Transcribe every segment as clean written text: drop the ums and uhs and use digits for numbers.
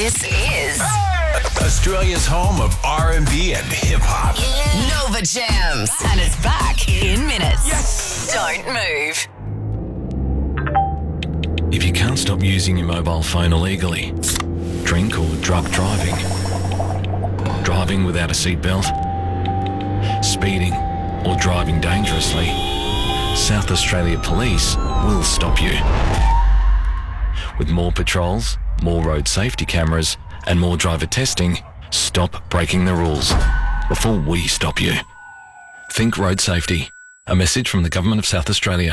This is Australia's home of R&B and hip-hop. Nova Jams. And it's back in minutes. Yes! Don't move. If you can't stop using your mobile phone illegally, drink or drug driving, driving without a seatbelt, speeding or driving dangerously, South Australia Police will stop you. With more patrols, more road safety cameras and more driver testing, stop breaking the rules before we stop you. Think road safety. A message from the Government of South Australia.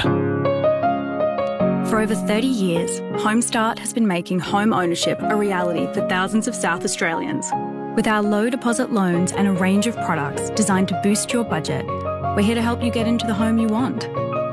For over 30 years, HomeStart has been making home ownership a reality for thousands of South Australians. With our low deposit loans and a range of products designed to boost your budget, we're here to help you get into the home you want.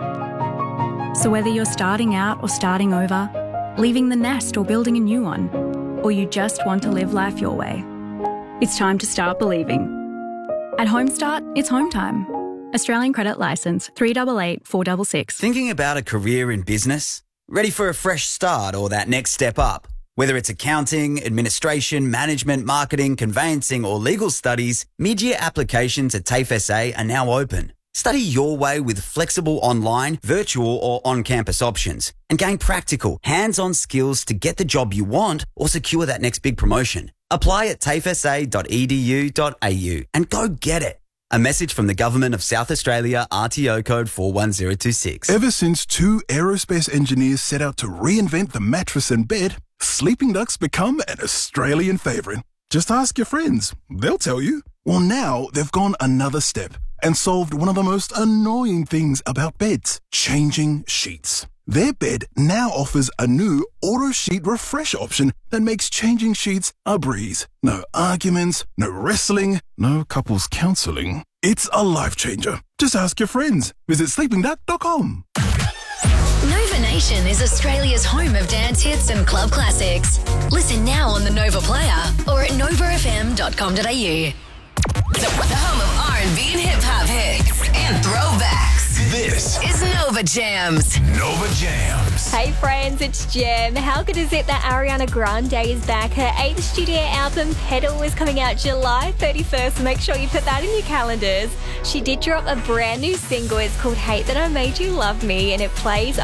So whether you're starting out or starting over, leaving the nest or building a new one, or you just want to live life your way, it's time to start believing. At HomeStart, it's home time. Australian Credit Licence 388 466. Thinking about a career in business? Ready for a fresh start or that next step up? Whether it's accounting, administration, management, marketing, conveyancing or legal studies, mid-year applications at TAFE SA are now open. Study your way with flexible online, virtual or on-campus options and gain practical, hands-on skills to get the job you want or secure that next big promotion. Apply at tafesa.edu.au and go get it. A message from the Government of South Australia, RTO code 41026. Ever since two aerospace engineers set out to reinvent the mattress and bed, Sleeping Duck's become an Australian favourite. Just ask your friends. They'll tell you. Well, now they've gone another step and solved one of the most annoying things about beds, changing sheets. Their bed now offers a new auto sheet refresh option that makes changing sheets a breeze. No arguments, no wrestling, no couples counselling. It's a life changer. Just ask your friends. Visit sleepingduck.com. Nova Nation is Australia's home of dance hits and club classics. Listen now on the Nova Player or at novafm.com.au. The home of R&B and hip-hop hits and throwbacks. This is Nova Jams. Nova Jams. Hey friends, it's Jem. How good is it that Ariana Grande is back? Her 8th studio album, Pedal, is coming out July 31st, so make sure you put that in your calendars. She did drop a brand new single. It's called Hate That I Made You Love Me, and it plays